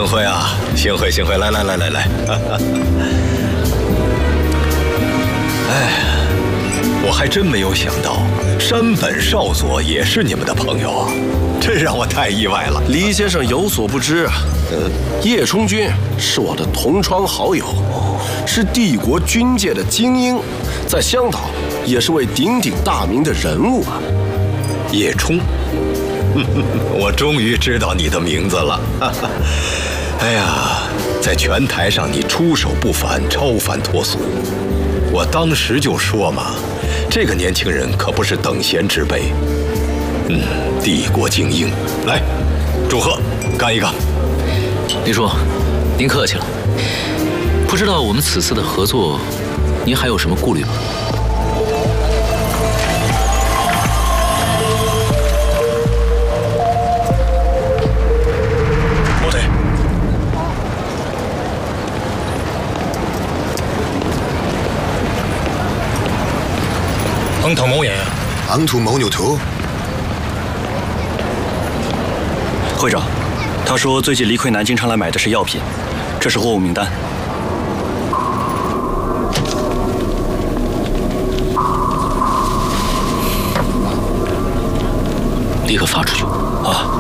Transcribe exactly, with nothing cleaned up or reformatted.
幸会啊，幸会幸会，来来来来来。哎，我还真没有想到，山本少佐也是你们的朋友啊，这让我太意外了。 黎先生有所不知啊，呃，叶冲君是我的同窗好友，是帝国军界的精英，在香岛也是位鼎鼎大名的人物啊。 叶冲。我终于知道你的名字了。哎呀，在拳台上你出手不凡，超凡脱俗。我当时就说嘛，这个年轻人可不是等闲之辈。嗯，帝国精英，来，祝贺，干一个。 李叔，您客气了。不知道我们此次的合作，您还有什么顾虑吗？ 昂头某眼， 昂土某牛头。 会长，他说最近黎逵南经常来买的是药品，这是货物名单。 立刻发出去。啊。